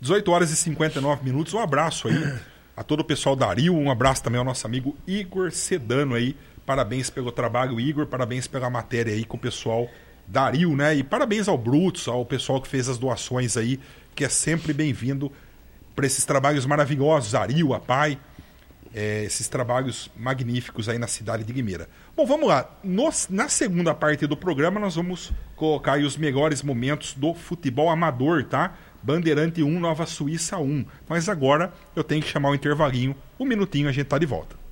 18 horas e 59 minutos. Um abraço aí a todo o pessoal da Ariel. Um abraço também ao nosso amigo Igor Sedano aí. Parabéns pelo trabalho, Igor. Parabéns pela matéria aí com o pessoal da Ariel, né? E parabéns ao Brutus, ao pessoal que fez as doações aí, que é sempre bem-vindo para esses trabalhos maravilhosos. Ariel, a PAI, esses trabalhos magníficos aí na cidade de Limeira. Bom, vamos lá. Na segunda parte do programa nós vamos colocar aí os melhores momentos do futebol amador, tá? Bandeirante 1, Nova Suíça 1. Mas agora eu tenho que chamar o intervalinho. Um minutinho, a gente tá de volta.